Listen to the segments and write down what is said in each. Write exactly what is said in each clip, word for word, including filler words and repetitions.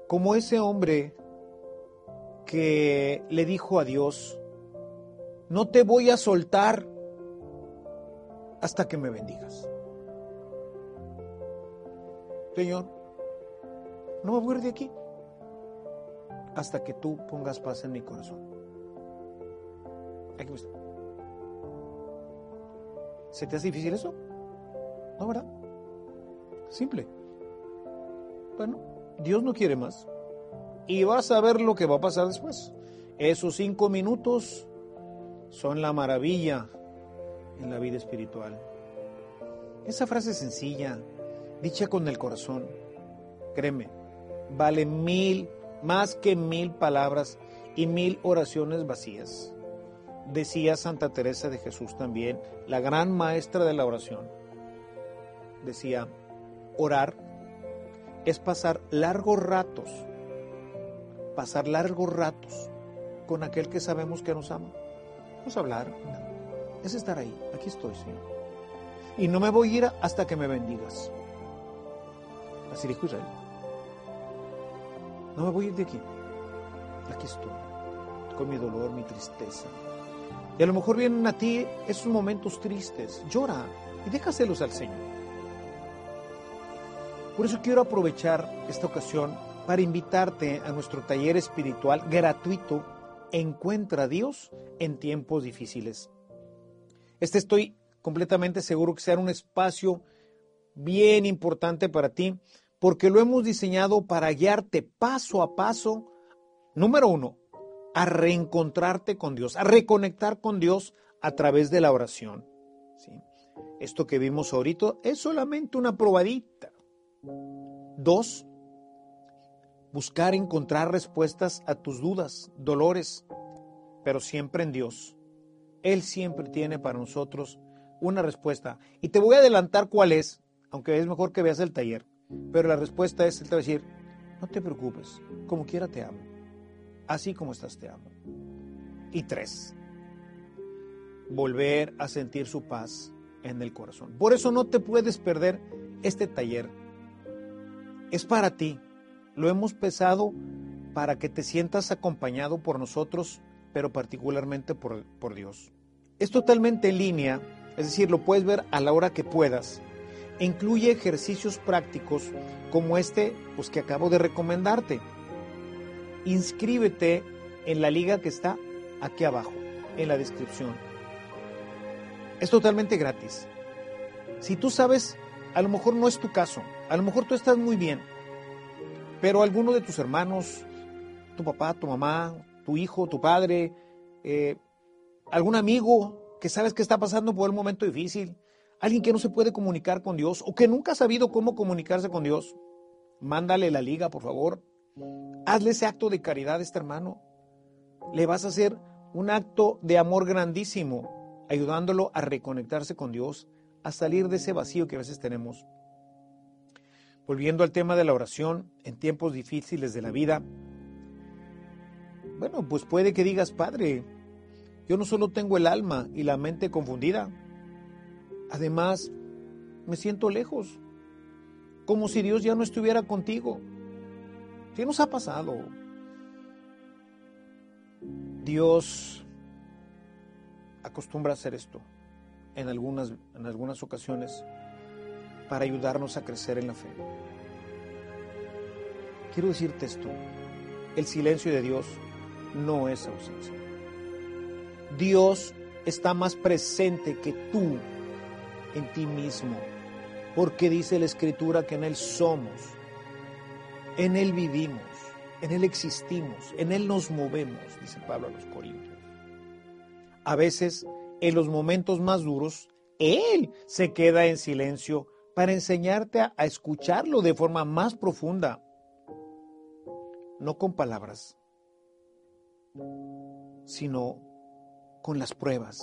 como ese hombre que le dijo a Dios, no te voy a soltar hasta que me bendigas. Señor, no me voy a ir de aquí hasta que tú pongas paz en mi corazón. Aquí está. ¿Se te hace difícil eso? No, ¿verdad? Simple. Bueno, Dios no quiere más. Y vas a ver lo que va a pasar después. Esos cinco minutos son la maravilla en la vida espiritual. Esa frase sencilla, dicha con el corazón, créeme, vale mil, más que mil palabras y mil oraciones vacías. Decía Santa Teresa de Jesús también, la gran maestra de la oración. Decía, orar es pasar largos ratos, pasar largos ratos con aquel que sabemos que nos ama. No es hablar, es estar ahí. Aquí estoy, Señor. Y no me voy a ir hasta que me bendigas. Así dijo Israel. No me voy a ir de aquí. Aquí estoy, con mi dolor, mi tristeza. Y a lo mejor vienen a ti esos momentos tristes. Llora y déjaselos al Señor. Por eso quiero aprovechar esta ocasión para invitarte a nuestro taller espiritual gratuito Encuentra a Dios en tiempos difíciles. Este estoy completamente seguro que será un espacio bien importante para ti, porque lo hemos diseñado para guiarte paso a paso, número uno, a reencontrarte con Dios, a reconectar con Dios a través de la oración. ¿Sí? Esto que vimos ahorita es solamente una probadita. Dos, buscar encontrar respuestas a tus dudas, dolores, pero siempre en Dios. Él siempre tiene para nosotros una respuesta. Y te voy a adelantar cuál es, aunque es mejor que veas el taller. Pero la respuesta es, Él te va a decir, no te preocupes, como quiera te amo. Así como estás te amo. Y tres, volver a sentir su paz en el corazón. Por eso no te puedes perder este taller. Es para ti. Lo hemos pensado para que te sientas acompañado por nosotros, pero particularmente por, por Dios. Es totalmente en línea, es decir, lo puedes ver a la hora que puedas. E incluye ejercicios prácticos como este pues, que acabo de recomendarte. Inscríbete en la liga que está aquí abajo, en la descripción. Es totalmente gratis. Si tú sabes, a lo mejor no es tu caso, a lo mejor tú estás muy bien, pero alguno de tus hermanos, tu papá, tu mamá, tu hijo, tu padre, eh, algún amigo que sabes que está pasando por un momento difícil, alguien que no se puede comunicar con Dios o que nunca ha sabido cómo comunicarse con Dios, mándale la liga, por favor. Hazle ese acto de caridad a este hermano. Le vas a hacer un acto de amor grandísimo, ayudándolo a reconectarse con Dios, a salir de ese vacío que a veces tenemos. Volviendo al tema de la oración en tiempos difíciles de la vida, bueno, pues puede que digas, Padre, yo no solo tengo el alma y la mente confundida, además me siento lejos, como si Dios ya no estuviera contigo. ¿Qué nos ha pasado? Dios acostumbra a hacer esto en algunas, en algunas ocasiones para ayudarnos a crecer en la fe. Quiero decirte esto, el silencio de Dios no es ausencia. Dios está más presente que tú en ti mismo, porque dice la Escritura que en Él somos, en Él vivimos, en Él existimos, en Él nos movemos, dice Pablo a los Corintios. A veces, en los momentos más duros, Él se queda en silencio para enseñarte a, a escucharlo de forma más profunda, no con palabras, sino con las pruebas,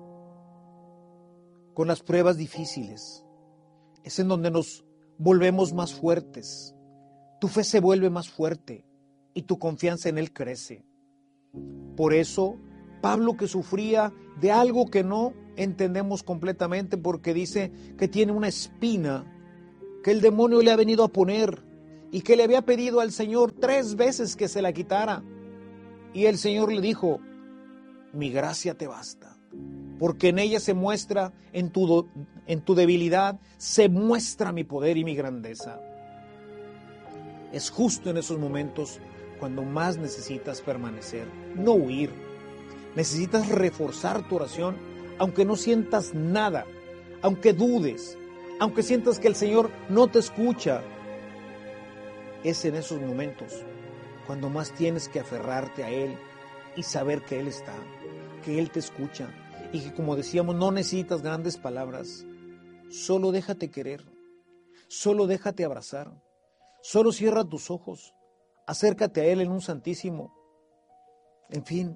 con las pruebas difíciles. Es en donde nos volvemos más fuertes, tu fe se vuelve más fuerte y tu confianza en Él crece. Por eso, Pablo, que sufría de algo que no entendemos completamente, porque dice que tiene una espina que el demonio le ha venido a poner y que le había pedido al Señor tres veces que se la quitara. Y el Señor le dijo, mi gracia te basta, porque en ella se muestra, en tu, en tu debilidad, se muestra mi poder y mi grandeza. Es justo en esos momentos cuando más necesitas permanecer, no huir. Necesitas reforzar tu oración, aunque no sientas nada, aunque dudes, aunque sientas que el Señor no te escucha. Es en esos momentos cuando más tienes que aferrarte a Él y saber que Él está, que Él te escucha y que, como decíamos, no necesitas grandes palabras. Solo déjate querer, solo déjate abrazar, solo cierra tus ojos, acércate a Él en un santísimo. En fin,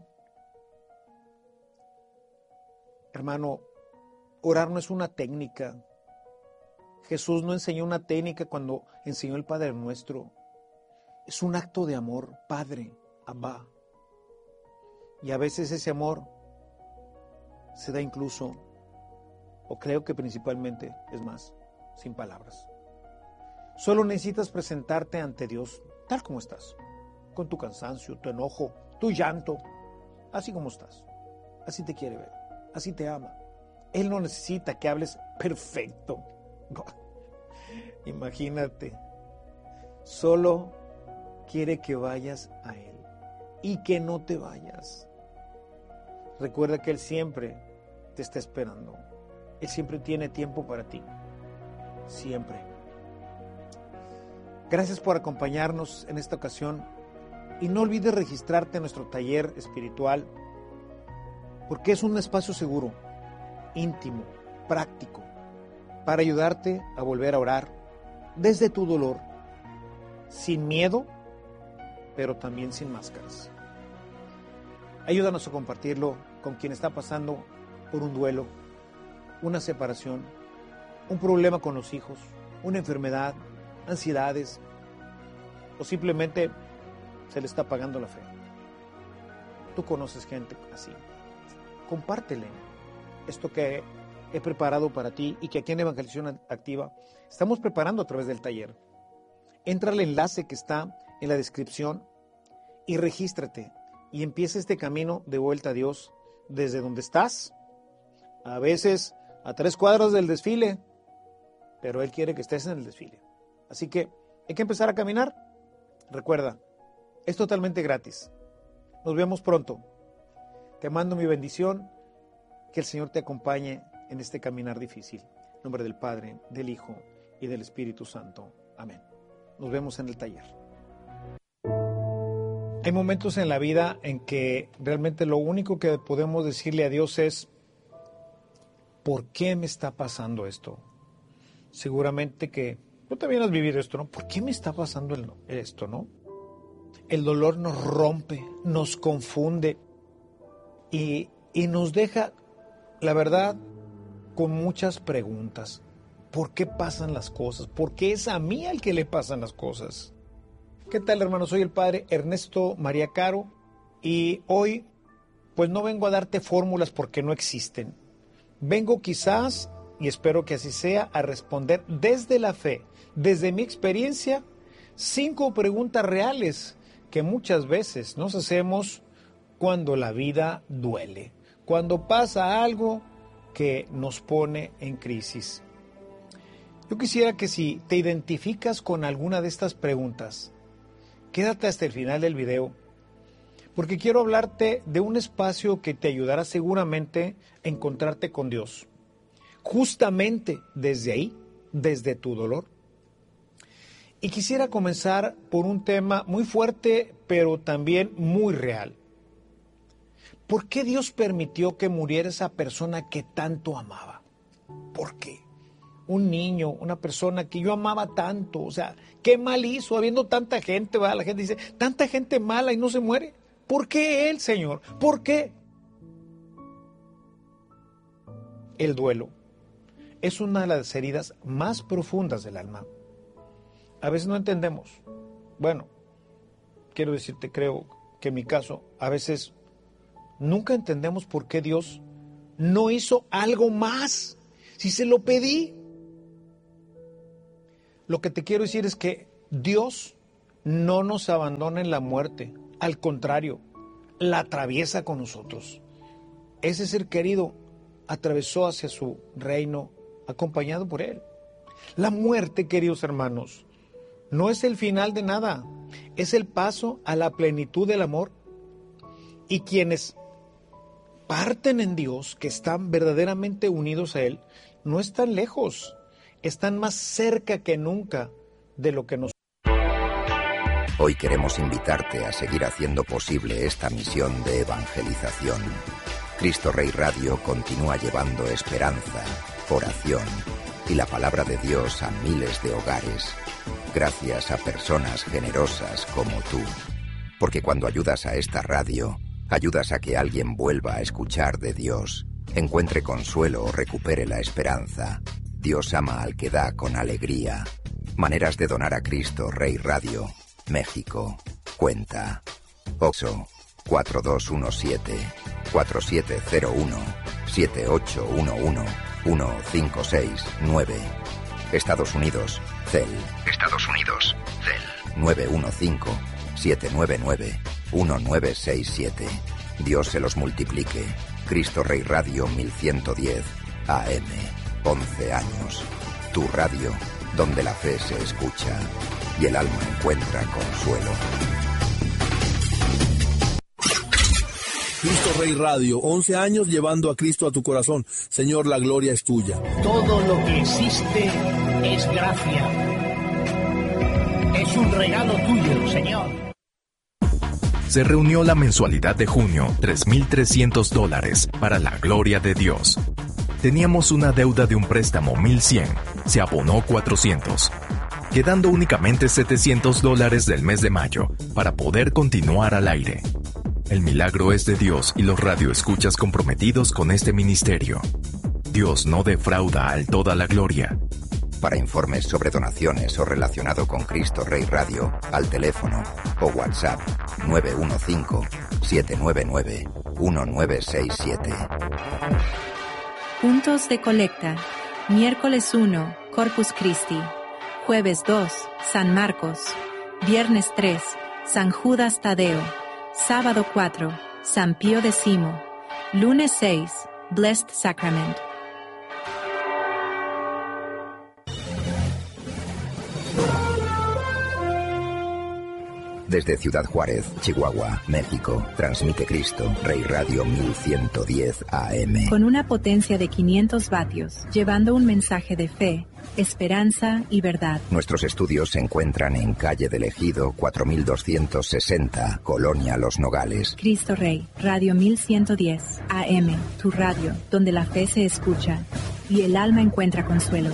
hermano, orar no es una técnica. Jesús no enseñó una técnica cuando enseñó el Padre Nuestro. Es un acto de amor, Padre, Abba. Y a veces ese amor se da incluso, o creo que principalmente, es más, sin palabras. Solo necesitas presentarte ante Dios tal como estás, con tu cansancio, tu enojo, tu llanto, así como estás. Así te quiere ver, así te ama. Él no necesita que hables perfecto. Imagínate, solo quiere que vayas a Él y que no te vayas. Recuerda que Él siempre te está esperando. Él siempre tiene tiempo para ti, siempre. Gracias por acompañarnos en esta ocasión y no olvides registrarte en nuestro taller espiritual, porque es un espacio seguro, íntimo, práctico, para ayudarte a volver a orar desde tu dolor, sin miedo, pero también sin máscaras. Ayúdanos a compartirlo con quien está pasando por un duelo, una separación, un problema con los hijos, una enfermedad, ansiedades, o simplemente se le está apagando la fe. Tú conoces gente así. Compártele esto que he preparado para ti y que aquí en Evangelización Activa estamos preparando a través del taller. Entra al enlace que está en la descripción y regístrate y empieza este camino de vuelta a Dios desde donde estás, a veces a tres cuadras del desfile, pero Él quiere que estés en el desfile. Así que hay que empezar a caminar. Recuerda, es totalmente gratis. Nos vemos pronto. Te mando mi bendición. Que el Señor te acompañe en este caminar difícil. En nombre del Padre, del Hijo y del Espíritu Santo. Amén. Nos vemos en el taller. Hay momentos en la vida en que realmente lo único que podemos decirle a Dios es, ¿por qué me está pasando esto? Seguramente que tú también has vivido esto, ¿no? ¿Por qué me está pasando esto, no? El dolor nos rompe, nos confunde y, y nos deja, la verdad, con muchas preguntas. ¿Por qué pasan las cosas? ¿Por qué es a mí al que le pasan las cosas? ¿Qué tal, hermanos? Soy el padre Ernesto María Caro y hoy pues no vengo a darte fórmulas porque no existen. Vengo quizás, y espero que así sea, a responder desde la fe, desde mi experiencia, cinco preguntas reales que muchas veces nos hacemos cuando la vida duele, cuando pasa algo que nos pone en crisis. Yo quisiera que si te identificas con alguna de estas preguntas, quédate hasta el final del video, porque quiero hablarte de un espacio que te ayudará seguramente a encontrarte con Dios, justamente desde ahí, desde tu dolor. Y quisiera comenzar por un tema muy fuerte, pero también muy real. ¿Por qué Dios permitió que muriera esa persona que tanto amaba? ¿Por qué? Un niño, una persona que yo amaba tanto, o sea, ¿qué mal hizo habiendo tanta gente? ¿verdad? La gente dice, tanta gente mala y no se muere. ¿Por qué Él, Señor? ¿Por qué? El duelo es una de las heridas más profundas del alma. A veces no entendemos. Bueno, quiero decirte, creo que en mi caso, a veces nunca entendemos por qué Dios no hizo algo más. Si se lo pedí. Lo que te quiero decir es que Dios no nos abandona en la muerte, al contrario, la atraviesa con nosotros. Ese ser querido atravesó hacia su reino acompañado por Él. La muerte, queridos hermanos, no es el final de nada, es el paso a la plenitud del amor. Y quienes parten en Dios, que están verdaderamente unidos a Él, no están lejos, están más cerca que nunca de lo que nos... Hoy queremos invitarte a seguir haciendo posible esta misión de evangelización. Cristo Rey Radio continúa llevando esperanza, oración y la palabra de Dios a miles de hogares, gracias a personas generosas como tú. Porque cuando ayudas a esta radio, ayudas a que alguien vuelva a escuchar de Dios, encuentre consuelo o recupere la esperanza. Dios ama al que da con alegría. Maneras de donar a Cristo Rey Radio, México. Cuenta Oxxo cuatro dos uno siete, cuatro siete cero uno, siete ocho uno uno, uno cinco seis nueve. Estados Unidos, Cel. Estados Unidos, Cel. nueve uno cinco, siete nueve nueve, uno nueve seis siete. Dios se los multiplique. Cristo Rey Radio mil ciento diez, A M. once años. Tu radio, donde la fe se escucha y el alma encuentra consuelo. Cristo Rey Radio, once años llevando a Cristo a tu corazón. Señor, la gloria es tuya. Todo lo que existe es gracia. Es un regalo tuyo, Señor. Se reunió la mensualidad de junio, tres mil trescientos dólares, para la gloria de Dios. Teníamos una deuda de un préstamo mil cien, se abonó cuatrocientos, quedando únicamente setecientos dólares del mes de mayo para poder continuar al aire. El milagro es de Dios y los radioescuchas comprometidos con este ministerio. Dios no defrauda al toda la gloria. Para informes sobre donaciones o relacionado con Cristo Rey Radio, al teléfono o WhatsApp nueve uno cinco, siete nueve nueve, uno nueve seis siete. Puntos de colecta. Miércoles uno, Corpus Christi. Jueves dos, San Marcos. Viernes tres, San Judas Tadeo. Sábado cuatro, San Pío X. Lunes seis, Blessed Sacrament. Desde Ciudad Juárez, Chihuahua, México, transmite Cristo Rey Radio mil ciento diez A M. Con una potencia de quinientos vatios, llevando un mensaje de fe, esperanza y verdad. Nuestros estudios se encuentran en calle del Ejido cuatro mil doscientos sesenta, Colonia Los Nogales. Cristo Rey, Radio mil ciento diez A M, tu radio, donde la fe se escucha y el alma encuentra consuelo.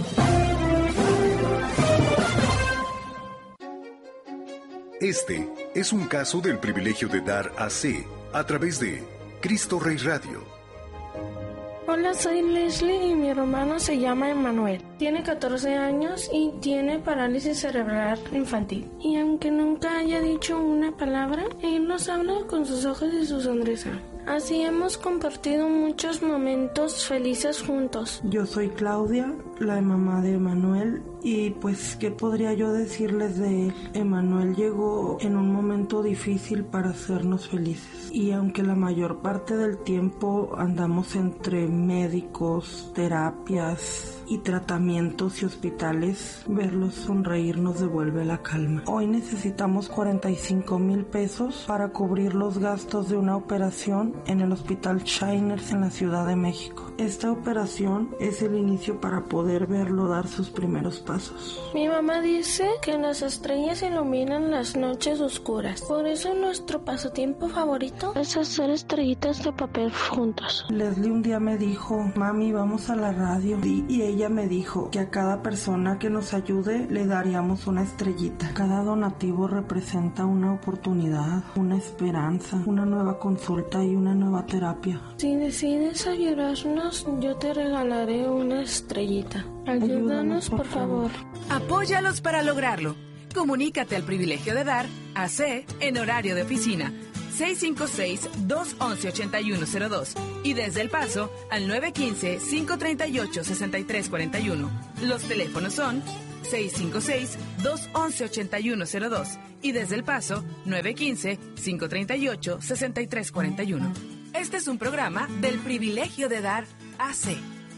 Este es un caso del privilegio de dar a C a través de Cristo Rey Radio. Hola, soy Leslie y mi hermano se llama Emanuel. Tiene catorce años y tiene parálisis cerebral infantil. Y aunque nunca haya dicho una palabra, él nos habla con sus ojos y su sonrisa. Así hemos compartido muchos momentos felices juntos. Yo soy Claudia, la mamá de Emanuel, y pues, ¿qué podría yo decirles de él? Emanuel llegó en un momento difícil para hacernos felices. Y aunque la mayor parte del tiempo andamos entre médicos, terapias y tratamientos y hospitales, verlos sonreír nos devuelve la calma. Hoy necesitamos cuarenta y cinco mil pesos para cubrir los gastos de una operación en el Hospital Shiners en la Ciudad de México. Esta operación es el inicio para poder verlo dar sus primeros pasos. Mi mamá dice que las estrellas iluminan las noches oscuras. Por eso nuestro pasatiempo favorito es hacer estrellitas de papel juntos. Leslie un día me dijo, mami, vamos a la radio. Y, y ella me dijo que a cada persona que nos ayude le daríamos una estrellita. Cada donativo representa una oportunidad, una esperanza, una nueva consulta y una nueva terapia. Si decides ayudarnos, yo te regalaré una estrellita. Ayúdanos, Ayúdanos por, por favor. favor. Apóyalos para lograrlo. Comunícate al privilegio de dar a C en horario de oficina seis cinco seis, dos once, ochenta y uno cero dos y desde El Paso al nueve uno cinco, cinco tres ocho, seis tres cuatro uno. Los teléfonos son seis cinco seis, dos once, ochenta y uno cero dos y desde El Paso nueve uno cinco, cinco tres ocho, seis tres cuatro uno. Este es un programa del privilegio de dar A C.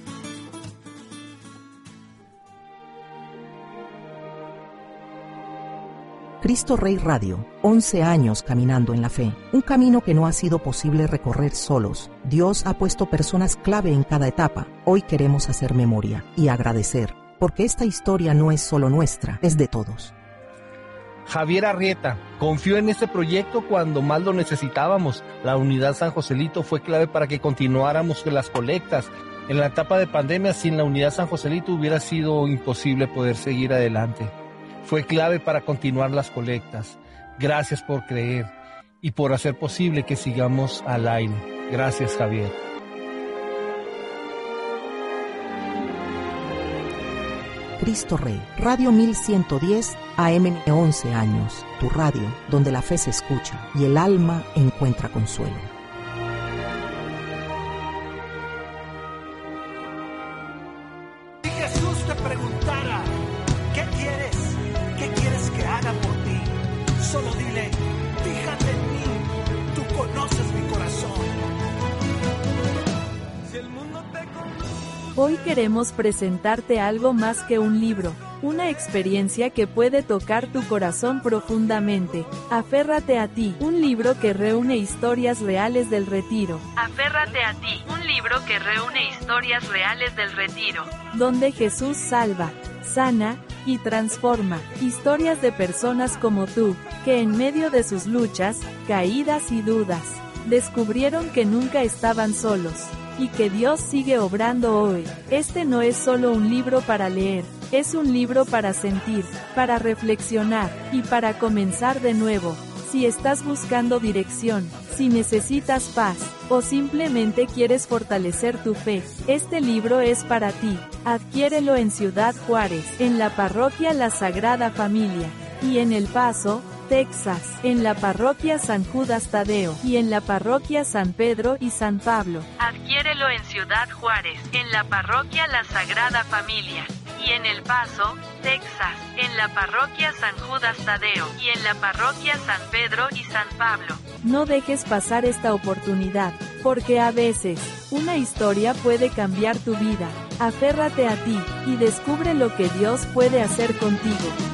Cristo Rey Radio, once años caminando en la fe, un camino que no ha sido posible recorrer solos. Dios ha puesto personas clave en cada etapa. Hoy queremos hacer memoria y agradecer, porque esta historia no es solo nuestra, es de todos. Javier Arrieta confió en este proyecto cuando más lo necesitábamos. La unidad San Joselito fue clave para que continuáramos con las colectas. En la etapa de pandemia, sin la unidad San Joselito hubiera sido imposible poder seguir adelante. Fue clave para continuar las colectas. Gracias por creer y por hacer posible que sigamos al aire. Gracias, Javier. Cristo Rey, Radio mil ciento diez, A M once años, tu radio, donde la fe se escucha y el alma encuentra consuelo. Si Jesús te preguntara, ¿qué quieres? ¿Qué quieres que haga por ti? Solo dile, fíjate en mí, tú conoces mi corazón. Si el mundo te conoce... Hoy queremos presentarte algo más que un libro, una experiencia que puede tocar tu corazón profundamente. Aférrate a ti, un libro que reúne historias reales del retiro. Aférrate a ti, un libro que reúne historias reales del retiro, donde Jesús salva, sana y transforma. Historias de personas como tú, que en medio de sus luchas, caídas y dudas, descubrieron que nunca estaban solos, y que Dios sigue obrando hoy. Este no es solo un libro para leer, es un libro para sentir, para reflexionar, y para comenzar de nuevo. Si estás buscando dirección, si necesitas paz, o simplemente quieres fortalecer tu fe, este libro es para ti. Adquiérelo en Ciudad Juárez, en la parroquia La Sagrada Familia, y en El Paso, Texas, en la parroquia San Judas Tadeo, y en la parroquia San Pedro y San Pablo. Adquiérelo en Ciudad Juárez, en la parroquia La Sagrada Familia, y en El Paso, Texas, en la parroquia San Judas Tadeo, y en la parroquia San Pedro y San Pablo. No dejes pasar esta oportunidad, porque a veces, una historia puede cambiar tu vida. Aférrate a ti, y descubre lo que Dios puede hacer contigo.